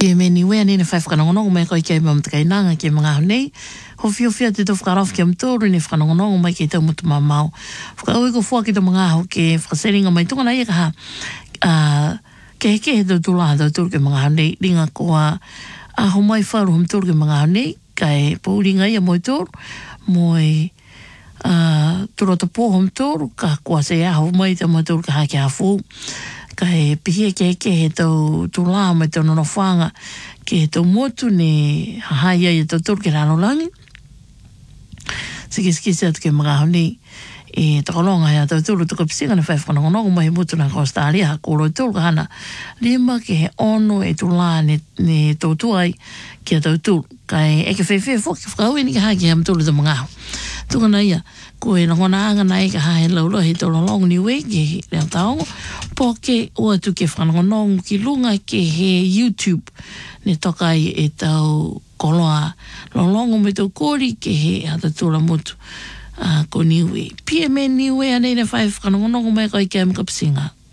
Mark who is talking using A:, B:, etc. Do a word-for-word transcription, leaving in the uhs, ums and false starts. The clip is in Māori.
A: Pia me ni wea nene whai whakanongonongo mai koi kei mam takai nanga ke mga honei. Ho fio fia te tau whakarafu ke amtoru ni whakanongonongo mai ke tau mutu mamau. Whakaui ko fua ki tau mga aho ke whakaseringa mai tunga nai e kaha uh, ke heke he tau tula tau turu ke mga honei. Ringa koa aho mai wharu hum turu ke mga honei. Kai pauringa ia moi turu. Moi uh, turo ta po hum turu. Ka koa se aho mai tau moi turu ka hake hafu. Kai pihia ke heke he tau tula mai tau nono whanga. Ke he tau motu ne hahai ai tau turu ke rano langi. Siki siki se atu ke mga honei. E takalonga hea tau turu tuka pisinga na whai whanongonongo mai motu na Australia ha koro turu ka hana. Lima ke he ono e tula ne, ne tau tuai ki a tau turu. Kai eke whewhe whoki whakaui ni ka haki hea mtulu tau mga aho. Tuka na ia, ko e ngona anga na eka hae laulo he tau lalongo ni we ke reo taongo. Po ke ua tu ke whanongonongo ki lunga ke he YouTube ne tokai e tau koloa lalongo me tau kori ke he hata tula mutu. Uh, ko niwe. Pia me niwe anei na whai whanongonongo mai kai kia mkapisinga.